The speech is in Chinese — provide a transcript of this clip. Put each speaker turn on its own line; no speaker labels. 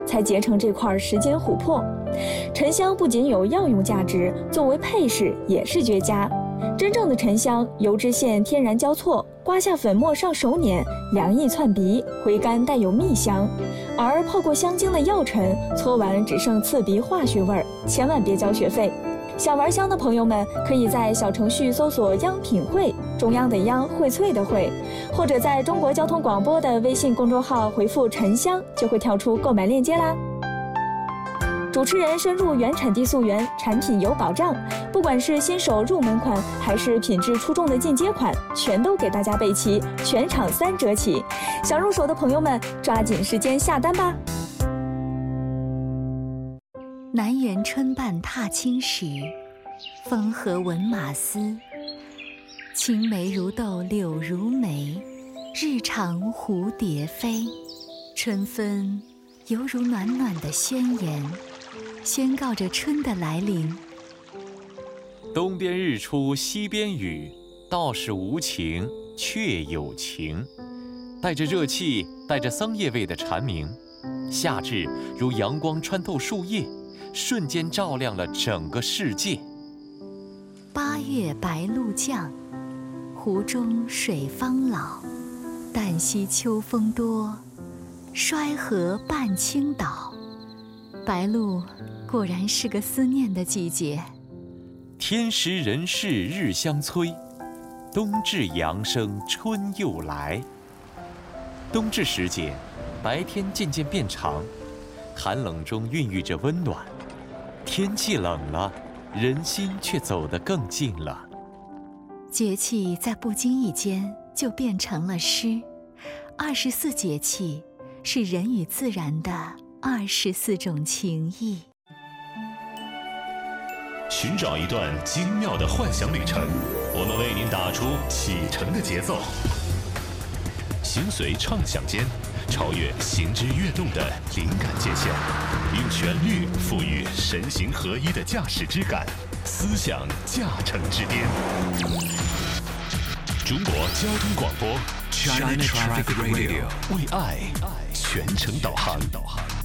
才结成这块时间琥珀。沉香不仅有药用价值，作为配饰也是绝佳。真正的沉香，油脂线天然交错，刮下粉末上手捻，凉意窜鼻，回甘带有蜜香。而泡过香精的药尘，搓完只剩刺鼻化学味儿，千万别交学费。想玩香的朋友们，可以在小程序搜索“央品汇”，中央的央，荟萃的荟，或者在中国交通广播的微信公众号回复“沉香”，就会跳出购买链接啦。主持人深入原产地溯源，产品有保障，不管是新手入门款，还是品质出众的进阶款，全都给大家备齐，全场3折起。想入手的朋友们，抓紧时间下单吧。
南园春半踏青时，风和闻马嘶。青梅如豆柳如眉，日长蝴蝶飞。春分犹如暖暖的宣言，宣告着春的来临。
东边日出西边雨，道是无情却有情。带着热气，带着桑叶味的蝉鸣，夏至如阳光穿透树叶，瞬间照亮了整个世界。
8月白露降，湖中水方老。旦夕秋风多，衰河半倾倒。白露果然是个思念的季节。
天时人事日相催，冬至阳生春又来。冬至时节，白天渐渐变长，寒冷中孕育着温暖。天气冷了，人心却走得更近了。
节气在不经意间就变成了诗。24节气是人与自然的24种情谊。
寻找一段精妙的幻想旅程，我们为您打出启程的节奏。行随畅想间，超越行之跃动的灵感界限，用旋律赋予神形合一的驾驶之感，思想驾乘之巅。中国交通广播 China Traffic Radio 为爱全程导航。